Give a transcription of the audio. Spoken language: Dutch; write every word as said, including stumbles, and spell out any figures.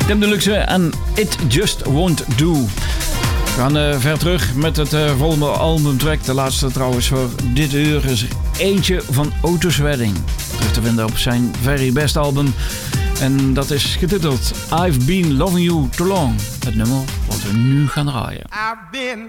Tim Deluxe en It Just Won't Do. We gaan uh, ver terug met het uh, volgende albumtrack. De laatste trouwens voor dit uur is er eentje van Otis Redding. Terug te vinden op zijn very best album. En dat is getiteld I've Been Loving You Too Long. Het nummer wat we nu gaan draaien. I've been